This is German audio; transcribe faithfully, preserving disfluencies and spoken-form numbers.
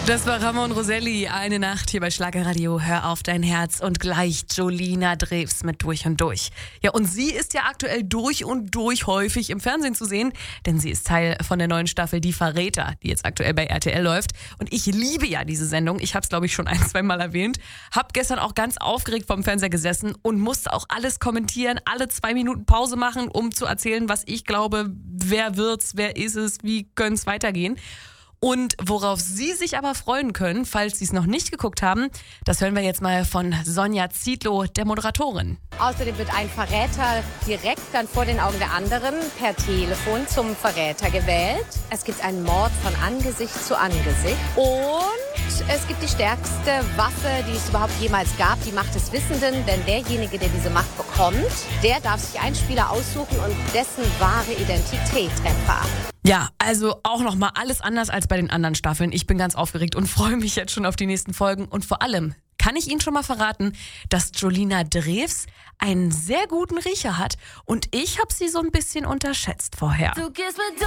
Das war Ramon Roselli, eine Nacht hier bei Schlagerradio. Hör auf dein Herz und gleich Jolina Drews mit Durch und Durch. Ja, und sie ist ja aktuell durch und durch häufig im Fernsehen zu sehen, denn sie ist Teil von der neuen Staffel Die Verräter, die jetzt aktuell bei R T L läuft. Und ich liebe ja diese Sendung. Ich habe es, glaube ich, schon ein, zwei Mal erwähnt. Hab gestern auch ganz aufgeregt vorm Fernseher gesessen und musste auch alles kommentieren, alle zwei Minuten Pause machen, um zu erzählen, was ich glaube, wer wird's, wer ist es, wie könnte es weitergehen. Und worauf Sie sich aber freuen können, falls Sie es noch nicht geguckt haben, das hören wir jetzt mal von Sonja Zietlow, der Moderatorin. Außerdem wird ein Verräter direkt dann vor den Augen der anderen per Telefon zum Verräter gewählt. Es gibt einen Mord von Angesicht zu Angesicht. Und es gibt die stärkste Waffe, die es überhaupt jemals gab, die Macht des Wissenden. Denn derjenige, der diese Macht bekommt, der darf sich einen Spieler aussuchen und dessen wahre Identität erfahren. Ja, also auch nochmal alles anders als bei den anderen Staffeln. Ich bin ganz aufgeregt und freue mich jetzt schon auf die nächsten Folgen. Und vor allem kann ich Ihnen schon mal verraten, dass Jolina Drews einen sehr guten Riecher hat. Und ich habe sie so ein bisschen unterschätzt vorher. Du gehst mit